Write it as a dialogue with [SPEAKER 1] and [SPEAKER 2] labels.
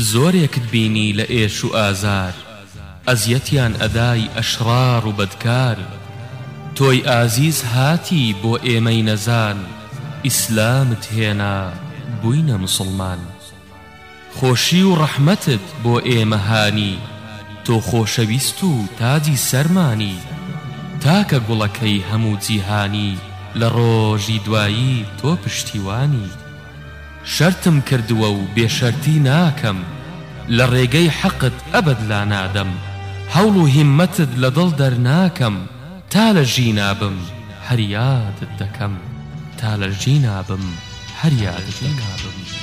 [SPEAKER 1] زۆرێکت بینی لە ئێش و ئازار، ئەزیەتیان ئەدای ئەشرار و بەدکار. تۆی ئازیز هاتی بۆ ئێمەی نەزان، ئیسلامت هێنا بووینە مسڵمان. خۆشی و ڕەحمەتت بۆ ئێمە هانی، تۆ خۆشەویست و تاجی سەرمانی. تاکە گوڵەکەی هەموو جیهانی، لە ڕۆژی دوایی تۆ پشتیوانی. شەرتم کردووە و بێشەرتی ناکەم، لە ڕێگەی حەقت ئەبەد لا نادەم. هەوڵ و هیممەتت لە دڵ دەرناکەم، تا لە ژینابم هەر یادت دەکەم. تا لە ژینابم هەر یادت دەکەم.